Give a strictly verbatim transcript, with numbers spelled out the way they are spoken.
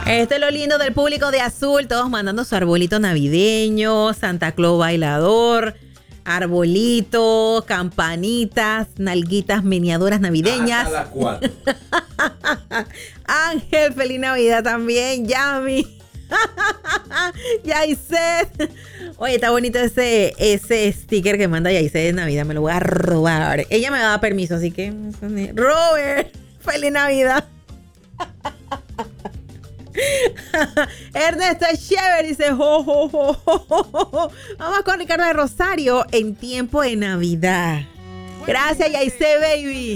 Este es lo lindo del público de Azul, todos mandando su arbolito navideño, Santa Claus bailador, arbolito, campanitas, nalguitas meneadoras navideñas. Hasta las cuatro. Ángel, feliz Navidad también, Yami. Yaiset. Oye, está bonito ese, ese sticker que manda Yaiset de Navidad, me lo voy a robar. Ella me da permiso, así que... Robert, feliz Navidad. Ernesto es chévere, dice jo, jo, jo, jo, jo, jo. Vamos con Ricardo de Rosario en tiempo de Navidad. Gracias, Yaice Baby.